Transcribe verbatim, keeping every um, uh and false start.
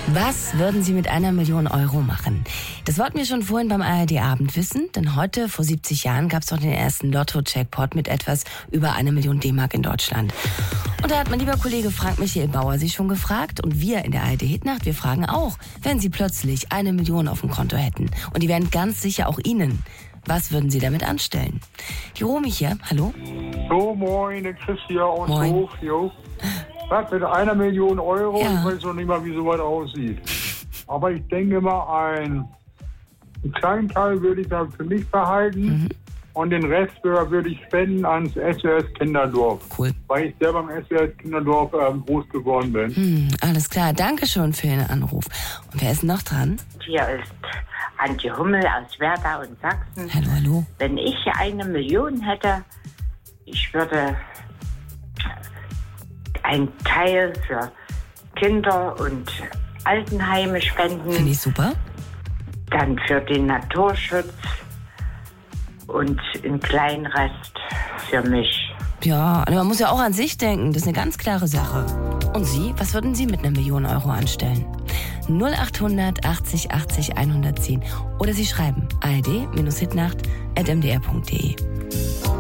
Was würden Sie mit einer Million Euro machen? Das wollten wir schon vorhin beim A R D-Abend wissen, denn heute, vor siebzig Jahren, gab es doch den ersten Lotto-Jackpot mit etwas über eine Million D-Mark in Deutschland. Und da hat mein lieber Kollege Frank-Michael Bauer sich schon gefragt, und wir in der A R D-Hitnacht, wir fragen auch, wenn Sie plötzlich eine Million auf dem Konto hätten, und die wären ganz sicher auch Ihnen, was würden Sie damit anstellen? Die Romy hier, hallo? So, moin, der Chris hier aus Moin. Hof, jo. Was mit einer Million Euro? Ja. Ich weiß noch nicht mal, wie sowas aussieht. Aber ich denke mal, ein, einen kleinen Teil würde ich dann für mich behalten mhm. und den Rest würde ich spenden ans S O S Kinderdorf. Cool. Weil ich selber im S O S Kinderdorf ähm, groß geworden bin. Hm, alles klar, danke schon für Ihren Anruf. Und wer ist noch dran? Hier ist Antje Hummel aus Werder und Sachsen. Hallo, hallo. Wenn ich eine Million hätte, ich würde einen Teil für Kinder und Altenheime spenden. Finde ich super. Dann für den Naturschutz und einen kleinen Rest für mich. Ja, aber man muss ja auch an sich denken. Das ist eine ganz klare Sache. Und Sie, was würden Sie mit einer Million Euro anstellen? null acht hundert achtzig achtzig hundertzehn oder Sie schreiben a r d Bindestrich hitnacht at m d r punkt d e.